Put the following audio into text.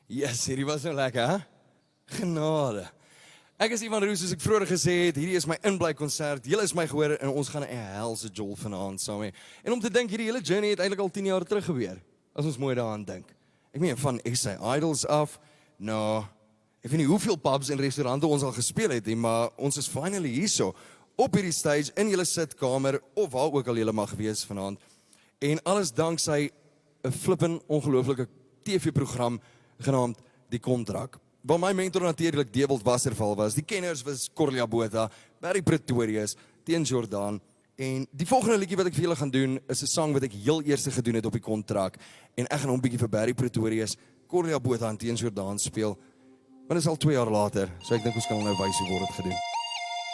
Yes, hierdie was nou lekker, hè? Genade. Ek is Ivan Roos, soos ek vroeër gesê het, hierdie is my inblykonsert. Julle is my gehoor en ons gaan 'n helse jol vanaand saam hê. En om te dink, hierdie hele journey het eintlik al 10 jaar terug gebeur. As ons mooi daaraan dink. Ek meen van SA Idols af, nou, ek weet nie hoeveel pubs en restaurante ons al gespeel het nie, maar ons is finally hierso op hierdie stage in julle sitkamer of waar ook al julle mag wees vanaand. En alles danksy 'n flippin ongelooflike TV-program genaamd Die Kontrak. Waar my mentor natuurlik Dewald Wasserval was. Die kenners was Corlia Botha, Barry Pretorius, Teen Jordan. En die volgende liedjie wat ek vir julle gaan doen is 'n sang wat ek heel eers gedoen het op Die Kontrak. En ek gaan hom 'n bietjie vir Barry Pretorius, Corlia Botha en Teen Jordan speel. Maar dit is al 2 jaar later, so ek dink ons kan nou wys hoe word dit gedoen.